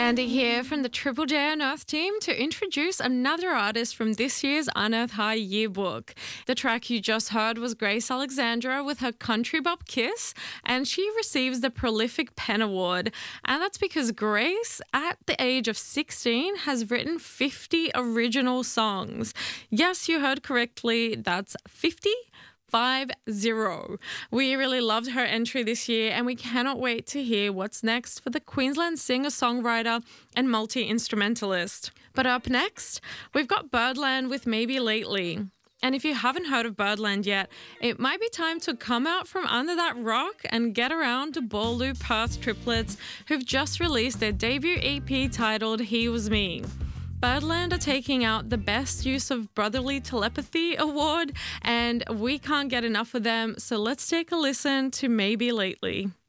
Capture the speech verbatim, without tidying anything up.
Andy here from the Triple J Unearthed team to introduce another artist from this year's Unearthed High yearbook. The track you just heard was Grace Alexandra with her Country Bop Kiss, and she receives the Prolific Pen Award. And that's because Grace, at the age of sixteen, has written fifty original songs. Yes, you heard correctly, that's fifty. Five zero. We really loved her entry this year, and we cannot wait to hear what's next for the Queensland singer-songwriter and multi-instrumentalist. But up next, we've got Birdland with Maybe Lately. And if you haven't heard of Birdland yet, it might be time to come out from under that rock and get around to Ballou Perth triplets who've just released their debut E P titled He Was Me. Birdland are taking out the Best Use of Brotherly Telepathy award, and we can't get enough of them, so let's take a listen to Maybe Lately.